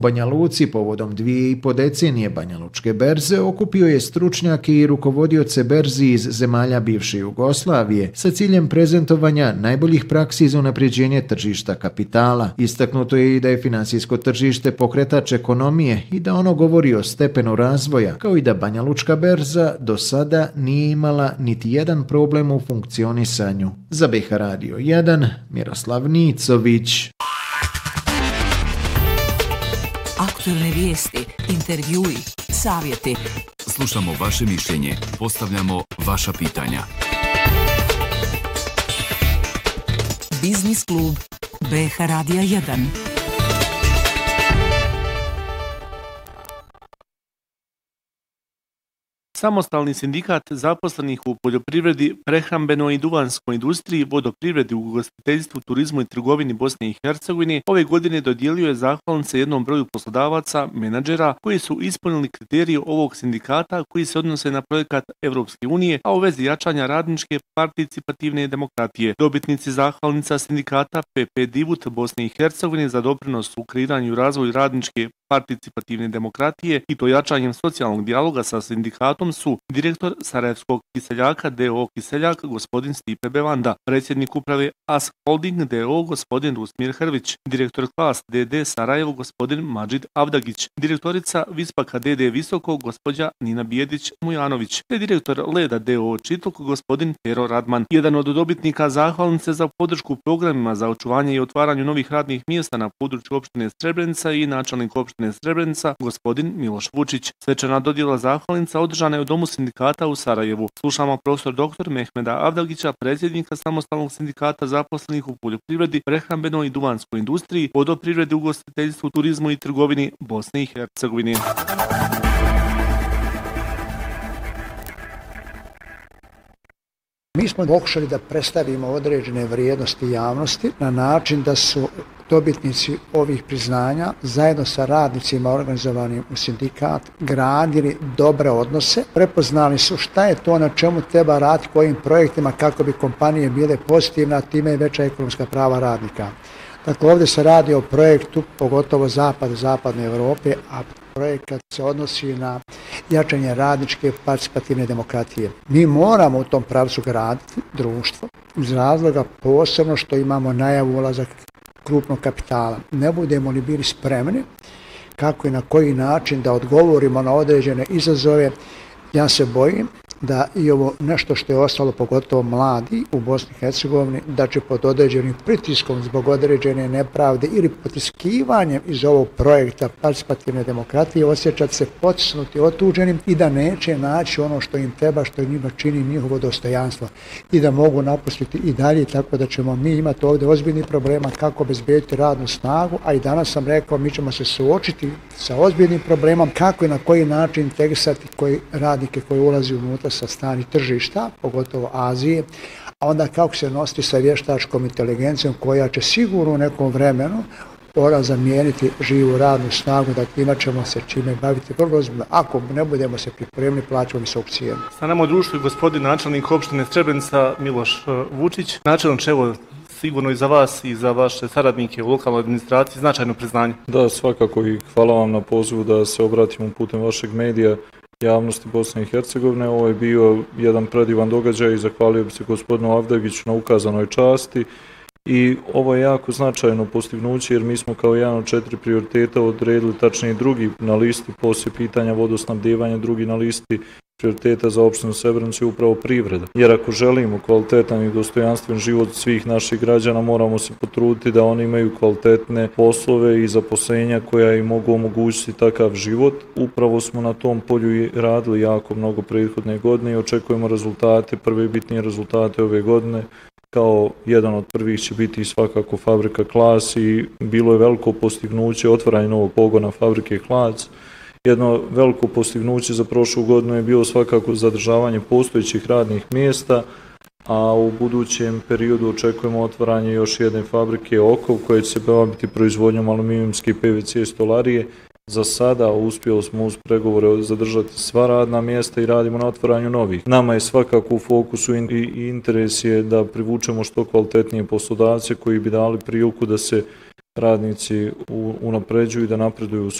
Banja Luci povodom 2,5 decenije Banjalučke berze okupio je stručnjake i rukovodioce berzi iz zemalja bivše Jugoslavije sa ciljem prezentovanja najboljih praksi za unapređenje tržišta kapitala. Istaknuto je i da je finansijsko tržište pokretač ekonomije i da ono govori o stepenu razvoja, kao i da Banjalučka berza do sada nije imala niti jedan problem u funkcionisanju. Za BiH Radio 1, Miroslav Nicović. Aktualne vijesti, intervjui, savjeti. Slušamo vaše mišljenje, postavljamo vaša pitanja. Biznis klub BiH Radija 1. Samostalni sindikat zaposlenih u poljoprivredi, prehrambenoj i duvanskoj industriji, vodoprivredi, ugostiteljstvu, turizmu i trgovini Bosne i Hercegovine ove godine dodijelio je zahvalnice jednom broju poslodavaca, menadžera koji su ispunili kriterije ovog sindikata koji se odnose na projekat Evropske unije, a u vezi jačanja radničke participativne demokratije. Dobitnici zahvalnica sindikata PP Divut Bosne i Hercegovine za doprinos u kreiranju i razvoju radničke participativne demokratije i to jačanjem socijalnog dijaloga sa sindikatom su direktor Sarajevskog kiseljaka D.O. Kiseljak gospodin Stipe Bevanda, predsjednik uprave AS Holding D.O. gospodin Rusmir Hrvić, direktor Klas D.D. Sarajevo gospodin Madžid Avdagić, direktorica Vispaka D.D. Visoko gospođa Nina Bijedić Mujanović, te direktor Leda D.O. Čitluk gospodin Pero Radman. Jedan od dobitnika zahvalnice za podršku programima za očuvanje i otvaranje novih radnih mjesta na području opštine Srebrenica i načelnik opštine Srebrenica, gospodin Miloš Vučić. Svečana dodjela zahvalnica održana je u Domu sindikata u Sarajevu. Slušamo profesor dr. Mehmeda Avdagića, predsjednika samostalnog sindikata zaposlenih u poljoprivredi, prehrambenoj i duvanskoj industriji, vodoprivredi, ugostiteljstvu, turizmu i trgovini Bosne i Hercegovine. Mi smo pokušali da predstavimo određene vrijednosti javnosti na način da su dobitnici ovih priznanja zajedno sa radnicima organizovanim u sindikat gradili dobre odnose, prepoznali su šta je to na čemu treba raditi, kojim projektima kako bi kompanije bile pozitivne, a time i veća ekonomska prava radnika. Dakle, ovdje se radi o projektu, pogotovo zapadne Evrope, a projekat se odnosi na jačanje radničke participativne demokratije. Mi moramo u tom pravcu graditi društvo iz razloga posebno što imamo najavu ulazak krupnog kapitala. Ne budemo li bili spremni kako i na koji način da odgovorimo na određene izazove, ja se bojim da i ovo nešto što je ostalo, pogotovo mladi u Bosni i Hercegovini, da će pod određenim pritiskom zbog određene nepravde ili potiskivanjem iz ovog projekta participativne demokratije osjećati se potisnuti, otuđenim i da neće naći ono što im treba, što njima čini njihovo dostojanstvo i da mogu napustiti i dalje, tako da ćemo mi imati ovdje ozbiljnih problema kako obezbediti radnu snagu, a i danas sam rekao mi ćemo se suočiti sa ozbiljnim problemom kako i na koji način integrisati radnike koji ulazi unutra sa stranih tržišta, pogotovo Azije, a onda kako se nositi sa vještačkom inteligencijom koja će sigurno u nekom vremenu mora zamijeniti živu radnu snagu, da imat ćemo se čime baviti vrlo ozbiljno. Ako ne budemo se pripremili, plaćamo visoku cijenu. Sa nama u društvu je gospodin načelnik opštine Srebrenica Miloš Vučić. Načelnik, evo sigurno i za vas i za vaše saradnike u lokalnoj administraciji značajno priznanje. Da, svakako i hvala vam na pozivu da se obratimo putem vašeg medija javnosti Bosne i Hercegovine. Ovo je bio jedan predivan događaj i zahvalio bi se gospodinu Avdagiću na ukazanoj časti. I ovo je jako značajno postignuće jer mi smo kao jedan od 4 prioriteta odredili, tačnije drugi na listi poslije pitanja vodosnabdijevanja, drugi na listi prioriteta za opštinu Srebrenicu je upravo privreda. Jer ako želimo kvalitetan i dostojanstven život svih naših građana, moramo se potruditi da oni imaju kvalitetne poslove i zaposlenja koja im mogu omogućiti takav život. Upravo smo na tom polju radili jako mnogo prethodne godine i očekujemo rezultate, prve bitnije rezultate ove godine. Kao jedan od prvih će biti svakako fabrika Klas i bilo je veliko postignuće otvaranje novog pogona fabrike Klas. Jedno veliko postignuće za prošlu godinu je bilo svakako zadržavanje postojećih radnih mjesta, a u budućem periodu očekujemo otvaranje još jedne fabrike Okov koja će se baviti proizvodnjom aluminijumske PVC stolarije. Za sada uspjeli smo uz pregovore zadržati sva radna mjesta i radimo na otvaranju novih. Nama je svakako u fokusu i interes je da privučemo što kvalitetnije poslodavce koji bi dali priliku da se radnici unapređuju i da napreduju u